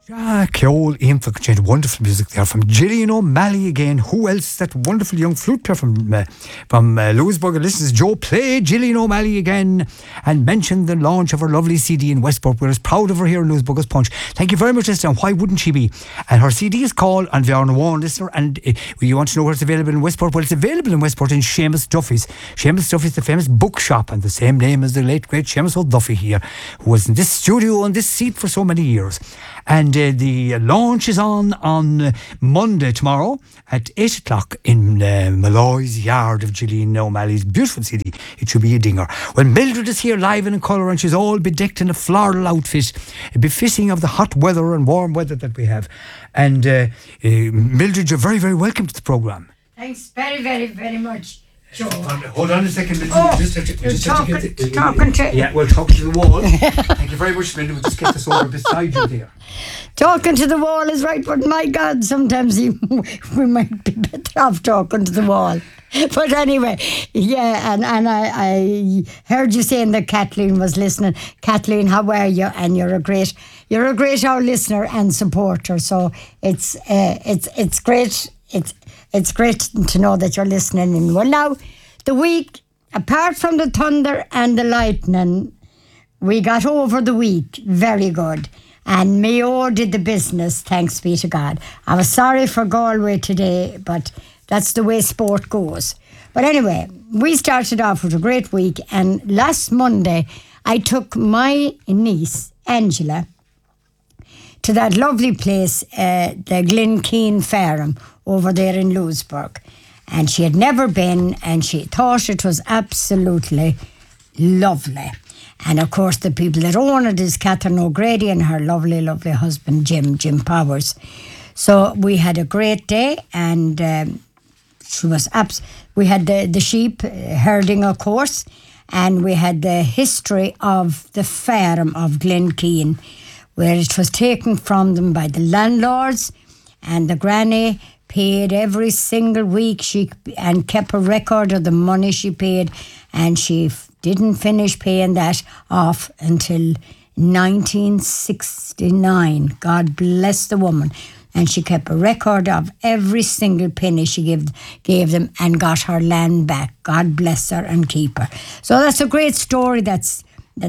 Ceol Infant, wonderful music there from Gillian O'Malley again. Who else? That wonderful young flute player from Lewisburg. Listens, Joe, play Gillian O'Malley again and mention the launch of her lovely CD in Westport. We're as proud of her here in Lewisburg's Punch. Thank you very much, listener. Why wouldn't she be? And her CD is called And Bjarne Warren, listener. And you want to know where it's available in Westport? Well, it's available in Westport in Seamus Duffy's. Seamus Duffy's the famous bookshop, and the same name as the late great Seamus O'Duffy here, who was in this studio on this seat for so many years. And the launch is on Monday, tomorrow, at 8 o'clock in Malloy's yard of Gillian O'Malley's beautiful CD. It should be a dinger. Well, Mildred is here live and in colour, and she's all bedecked in a floral outfit, befitting of the hot weather and warm weather that we have. And Mildred, you're very, very welcome to the programme. Thanks very, very, very much, Joe. Hold on a second. Talking to... Yeah, we'll talk to the wall. Thank you very much, Linda. We'll just get this over beside you there. Talking to the wall is right, but my God, sometimes we might be better off talking to the wall. But anyway, yeah, and I heard you saying that Kathleen was listening. Kathleen, how are you? And you're a great our listener and supporter. So it's great. It's great to know that you're listening in. Well, now, the week, apart from the thunder and the lightning, we got over the week very good. And Mayo did the business, thanks be to God. I was sorry for Galway today, but that's the way sport goes. But anyway, we started off with a great week. And last Monday, I took my niece, Angela, to that lovely place, the Glenkeen Farm, over there in Lewisburg. And she had never been, and she thought it was absolutely lovely. And of course, the people that own it is Catherine O'Grady and her lovely, lovely husband, Jim Powers. So we had a great day, and we had the sheep herding, of course, and we had the history of the farm of Glenkeen, where it was taken from them by the landlords, and the granny paid every single week and kept a record of the money she paid, and she didn't finish paying that off until 1969. God bless the woman. And she kept a record of every single penny she gave them and got her land back. God bless her and keep her. So that's a great story that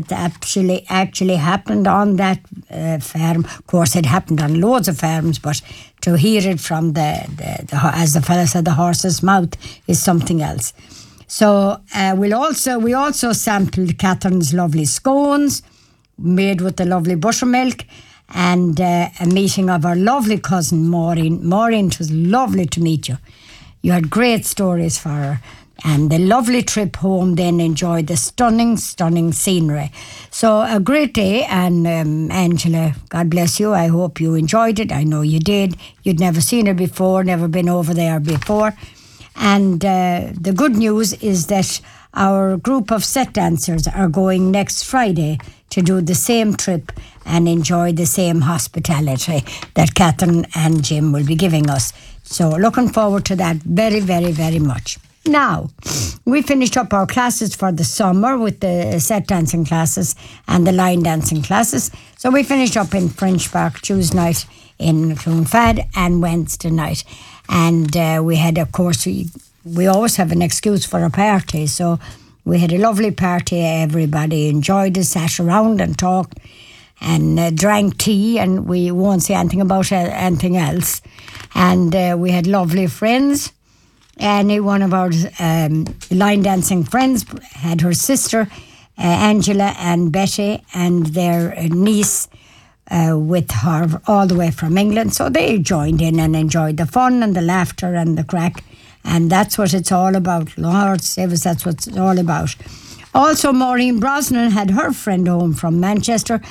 actually happened on that farm. Of course, it happened on loads of farms, but to hear it from the as the fella said, the horse's mouth is something else. So we also sampled Catherine's lovely scones made with the lovely buttermilk, and a meeting of our lovely cousin Maureen. Maureen, it was lovely to meet you. You had great stories for her. And the lovely trip home, then enjoyed the stunning, stunning scenery. So a great day, and Angela, God bless you. I hope you enjoyed it. I know you did. You'd never seen her before, never been over there before. And the good news is that our group of set dancers are going next Friday to do the same trip and enjoy the same hospitality that Catherine and Jim will be giving us. So looking forward to that very, very, very much. Now, we finished up our classes for the summer with the set dancing classes and the line dancing classes. So we finished up in French Park Tuesday night in Clonfad and Wednesday night. And we had, of course, we always have an excuse for a party. So we had a lovely party. Everybody enjoyed it, sat around and talked and drank tea. And we won't say anything about anything else. And we had lovely friends. Any one of our line dancing friends had her sister, Angela and Betty, and their niece with her all the way from England. So they joined in and enjoyed the fun and the laughter and the crack. And that's what it's all about. Lord save us, that's what it's all about. Also, Maureen Brosnan had her friend home from Manchester,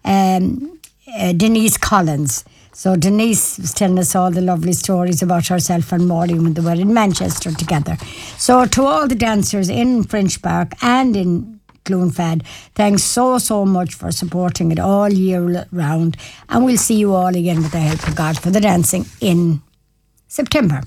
Denise Collins. So Denise was telling us all the lovely stories about herself and Maureen when they were in Manchester together. So to all the dancers in French Park and in Clonfad, thanks so much for supporting it all year round. And we'll see you all again with the help of God for the dancing in September.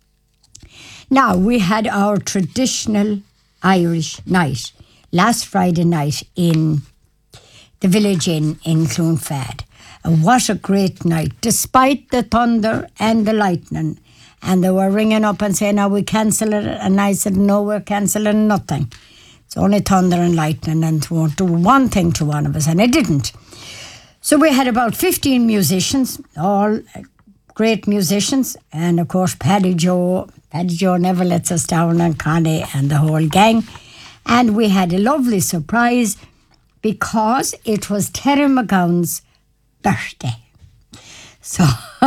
Now, we had our traditional Irish night last Friday night in the Village Inn in Clonfad. What a great night, despite the thunder and the lightning. And they were ringing up and saying, "Now we cancel it." And I said, "No, we're cancelling nothing. It's only thunder and lightning, and it won't do one thing to one of us." And it didn't. So we had about 15 musicians, all great musicians. And of course, Paddy Joe never lets us down, and Connie and the whole gang. And we had a lovely surprise because it was Terry McGowan's birthday. So,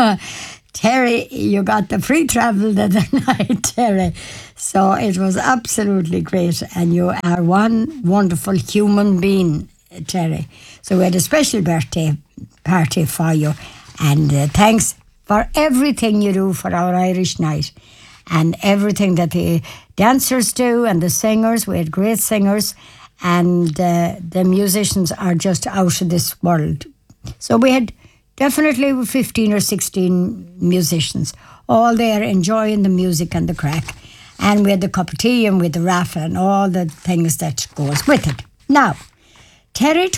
Terry, you got the free travel the other night, Terry. So it was absolutely great. And you are one wonderful human being, Terry. So we had a special birthday party for you. And thanks for everything you do for our Irish night. And everything that the dancers do and the singers. We had great singers. And the musicians are just out of this world. So we had definitely 15 or 16 musicians, all there enjoying the music and the crack. And we had the cup of tea and with the raffle and all the things that goes with it. Now, Terry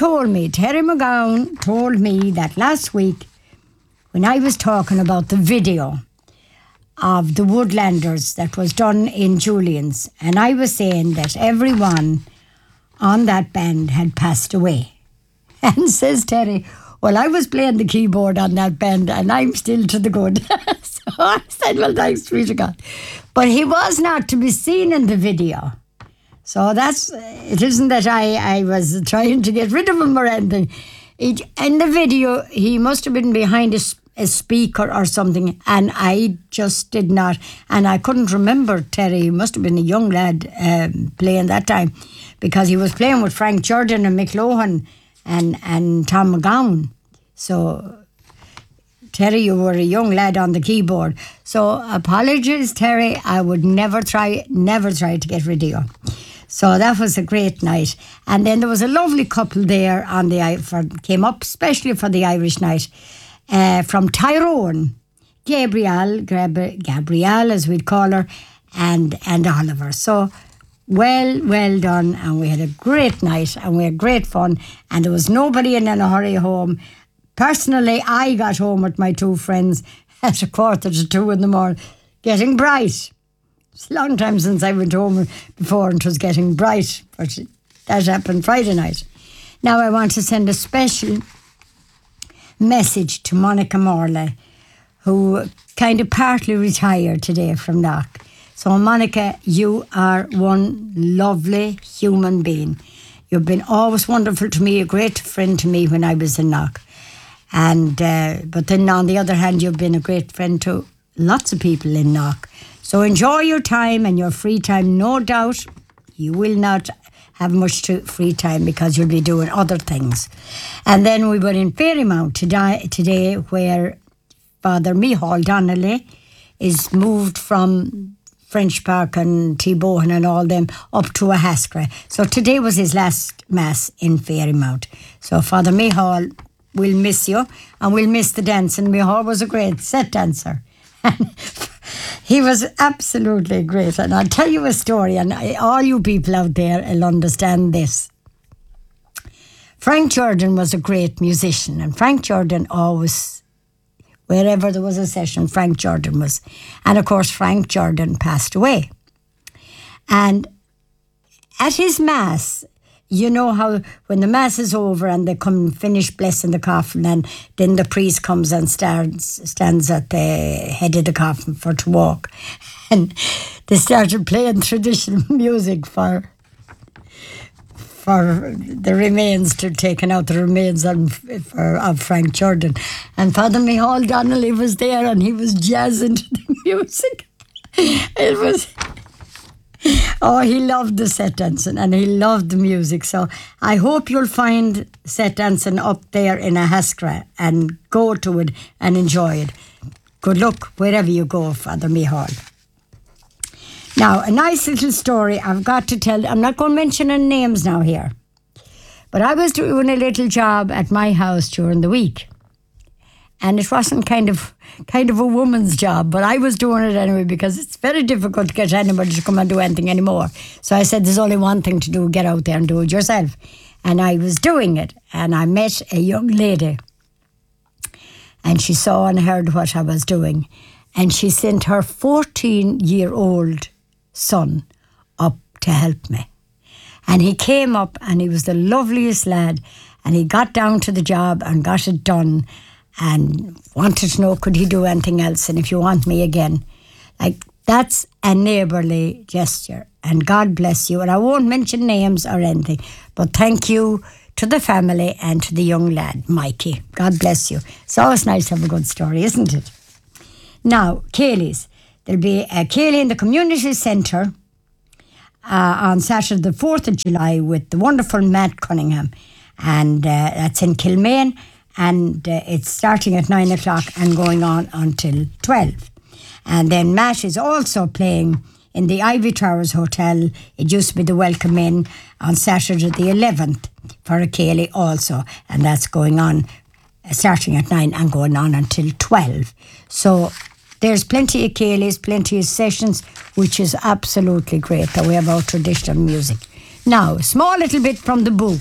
McGowan told me that last week when I was talking about the video of the Woodlanders that was done in Julian's, and I was saying that everyone on that band had passed away. And says Terry, "Well, I was playing the keyboard on that band and I'm still to the good." So I said, "Well, thanks be to God." But he was not to be seen in the video. So it isn't that I was trying to get rid of him or anything. In the video, he must have been behind a speaker or something, and I just did not. And I couldn't remember Terry. He must have been a young lad playing that time, because he was playing with Frank Jordan and Mick Lohan and Tom McGowan. So, Terry, you were a young lad on the keyboard. So, apologies, Terry. I would never try to get rid of you. So that was a great night. And then there was a lovely couple there came up especially for the Irish night from Tyrone, Gabrielle, as we'd call her, and Oliver. So well done, and we had a great night and we had great fun, and there was nobody in a hurry home. Personally, I got home with my two friends at 1:45 in the morning, getting bright. It's a long time since I went home before and it was getting bright, but that happened Friday night. Now I want to send a special message to Monica Morley, who kind of partly retired today from Knock. So Monica, you are one lovely human being. You've been always wonderful to me, a great friend to me when I was in Knock. And but then on the other hand, you've been a great friend to lots of people in Knock. So enjoy your time and your free time. No doubt you will not have much free time because you'll be doing other things. And then we were in Fairymount today, where Father Micheál Donnelly is moved from French Park and T-Bohan and all them up to Ahascra. So today was his last Mass in Fairymount. So Father Micheál, we'll miss you, and we'll miss the dancing. Micheál was a great set dancer. He was absolutely great. And I'll tell you a story, and all you people out there will understand this. Frank Jordan was a great musician, and Frank Jordan always, wherever there was a session, Frank Jordan was. And of course, Frank Jordan passed away. And at his Mass, you know how when the Mass is over and they come finish blessing the coffin, and then the priest comes and stands at the head of the coffin for to walk. And they started playing traditional music for the remains, to taking out the remains of Frank Jordan. And Father Micheál Donnelly was there, and he was jazzing to the music. It was... Oh, he loved the set dancing and he loved the music. So I hope you'll find set dancing up there in Ahascra and go to it and enjoy it. Good luck wherever you go, Father Micheál. Now, a nice little story I've got to tell. I'm not going to mention any names now here. But I was doing a little job at my house during the week. And it wasn't kind of a woman's job, but I was doing it anyway, because it's very difficult to get anybody to come and do anything anymore. So I said, there's only one thing to do, get out there and do it yourself. And I was doing it, and I met a young lady. and she saw and heard what I was doing. And she sent her 14-year-old son up to help me. And he came up and he was the loveliest lad, and he got down to the job and got it done and wanted to know could he do anything else and if you want me again. Like, that's a neighbourly gesture, and God bless you. And I won't mention names or anything, but thank you to the family and to the young lad, Mikey. God bless you. It's always nice to have a good story, isn't it? Now, Céilís. There'll be a Céilí in the community centre on Saturday the 4th of July with the wonderful Matt Cunningham. And that's in Kilmaine. And it's starting at 9 o'clock and going on until 12. And then Matt is also playing in the Ivy Towers Hotel. It used to be the Welcome Inn on Saturday the 11th for a Céilí also. And that's going on, starting at 9 and going on until 12. So there's plenty of Céilís, plenty of sessions, which is absolutely great that we have our traditional music. Now, a small little bit from the book.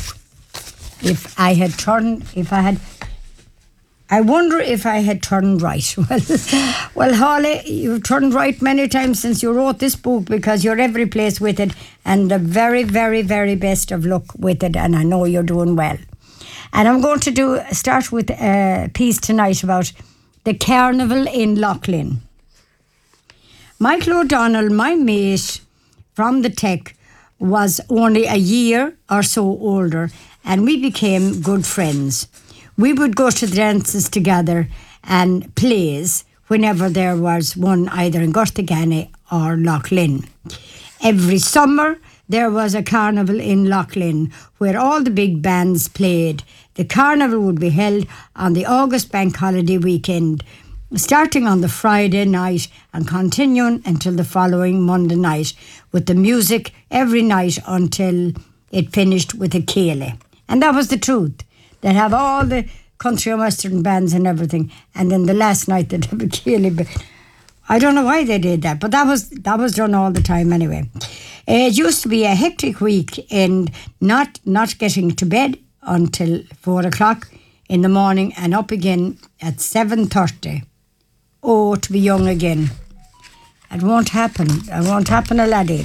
I wonder if I had turned right. Well, Holly, you've turned right many times since you wrote this book, because you're every place with it, and the very, very, very best of luck with it, and I know you're doing well. And I'm going to start with a piece tonight about the carnival in Loughlin. Michael O'Donnell, my mate from the Tech, was only a year or so older, and we became good friends. We would go to the dances together and plays whenever there was one, either in Gortaganny or Loughlin. Every summer there was a carnival in Loughlin where all the big bands played. The carnival would be held on the August bank holiday weekend, starting on the Friday night and continuing until the following Monday night, with the music every night until it finished with a Céilí. And that was the truth. They'd have all the country and western bands and everything, and then the last night they'd have a Céilí. I don't know why they did that, but that was done all the time anyway. It used to be a hectic week and not getting to bed until 4 o'clock in the morning and up again at 7:30. Oh, to be young again. It won't happen. It won't happen, a laddie.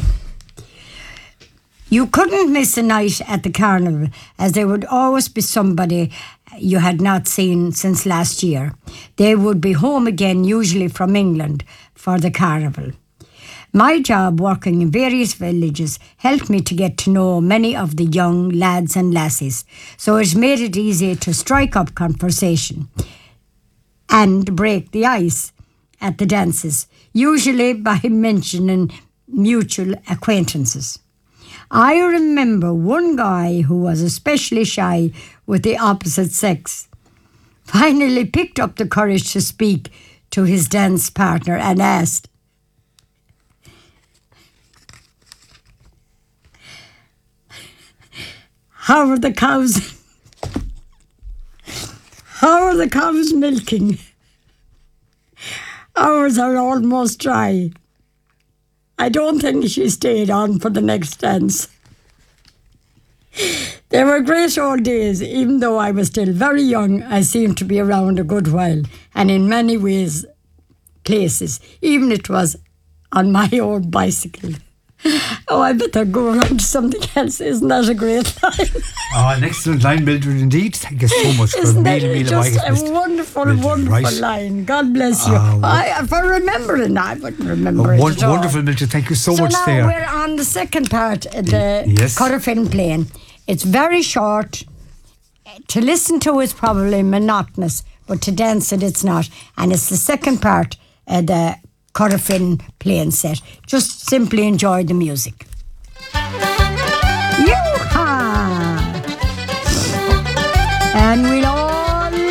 You couldn't miss a night at the carnival, as there would always be somebody you had not seen since last year. They would be home again, usually from England, for the carnival. My job working in various villages helped me to get to know many of the young lads and lassies, so it made it easy to strike up conversation and break the ice at the dances, usually by mentioning mutual acquaintances. I remember one guy who was especially shy with the opposite sex finally picked up the courage to speak to his dance partner and asked, "How are the cows? How are the cows milking? Ours are almost dry." I don't think she stayed on for the next dance. They were great old days. Even though I was still very young, I seemed to be around a good while, and in many ways, places, even it was on my own bicycle. Oh, I better go around to something else. Isn't that a great line? Oh, an excellent line, Mildred, indeed. Thank you so much. Isn't that just a wonderful, wonderful line? God bless you. For remembering, I wouldn't remember it at all. Wonderful, Mildred. Thank you so much now there. We're on the second part, the Corofin playing. It's very short. To listen to is probably monotonous, but to dance it's not. And it's the second part, the Corofin playing set. Just simply enjoy the music. Yoo-ha! And we